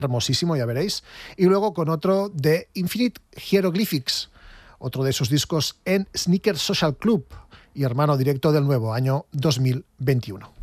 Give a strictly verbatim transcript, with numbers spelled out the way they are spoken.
hermosísimo, ya veréis. Y luego con otro de Infinite Hieroglyphics, otro de sus discos en Sneaker Social Club y hermano directo del nuevo año dos mil veintiuno.